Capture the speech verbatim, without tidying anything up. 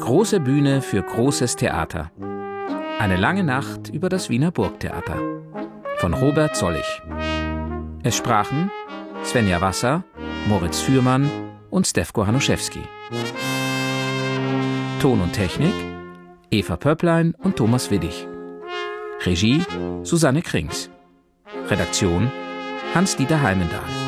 Große Bühne für großes Theater. Eine lange Nacht über das Wiener Burgtheater. Von Robert Zollig. Es sprachen Svenja Wasser, Moritz Fürmann und Stefko Hanuszewski. Ton und Technik Eva Pöpplein und Thomas Widdig. Regie Susanne Krings. Redaktion Hans-Dieter Heimendahl.